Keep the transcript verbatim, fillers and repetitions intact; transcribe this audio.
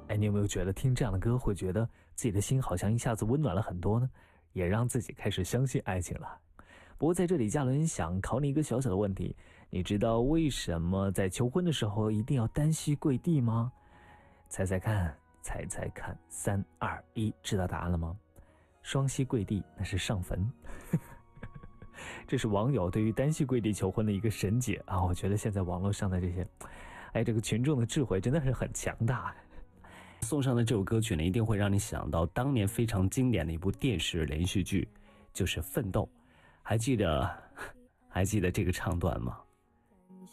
哎，你有没有觉得听这样的歌会觉得自己的心好像一下子温暖了很多呢？也让自己开始相信爱情了。不过在这里嘉伦想考你一个小小的问题，你知道为什么在求婚的时候一定要单膝跪地吗？猜猜看，猜猜看，三二一，知道答案了吗？双膝跪地那是上坟。这是网友对于单膝跪地求婚的一个神解啊！我觉得现在网络上的这些，哎，这个群众的智慧真的是很强大。 送上的这首歌曲呢，一定会让你想到当年非常经典的一部电视连续剧，就是《奋斗》。还记得，还记得这个唱段吗？